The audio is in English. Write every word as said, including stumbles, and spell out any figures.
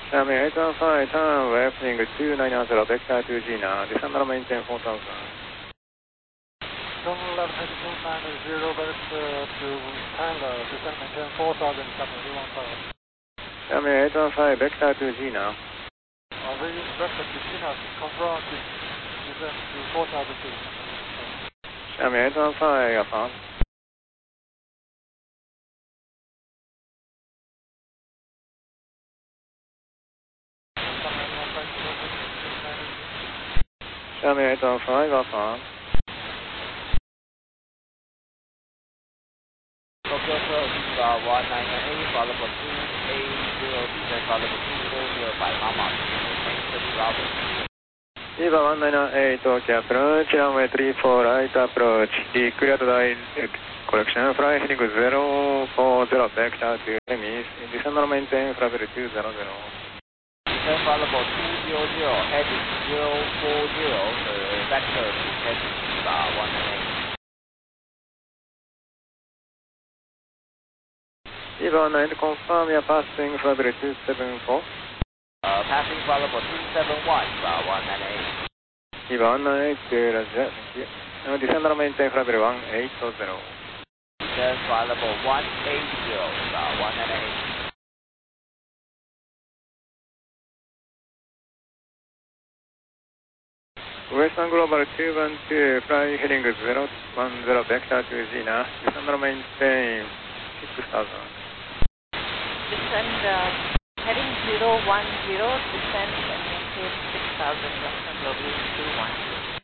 Xiaomi eight one five, turn left, heading two nine zero, vector two G now, descend and maintain four thousand. Turn left, heading two nine zero, vector to Tyler, descend and maintain four thousand, Xiaomi eight one five. Xiaomi eight one five, vector two G now. Uh, we vector to G now, confirm, descend to four thousand feet. Xiaomi eight one five, affirm. Xiaomi eight one five, affirm. Tokyo Approach, uh, one nine nine eight, follow for two eight zero, descend follow for two four zero five, Mama, maintain six Bravo. Eva one nine nine eight, Tokyo Approach, runway three four, right approach, declared direct correction, fly heading zero four zero, vector to enemies, descend and maintain flight two zero zero. Descend follow for two zero zero, heading zero four zero, the vector to heading uh, one nine eight. Eva one nine, confirm you're passing flight two seven four. Uh, passing follow for two seven one, uh, one nine eight. Eva one nine eight, roger, thank you. Uh, descend and maintain flight one eight zero. Descend follow for one eight zero, uh, one nine eight. Western Global two one two, fly heading zero one zero, vector two G now, descend and maintain six thousand. Descend, uh, heading zero one zero, descend and maintain six thousand, Western Global two one two.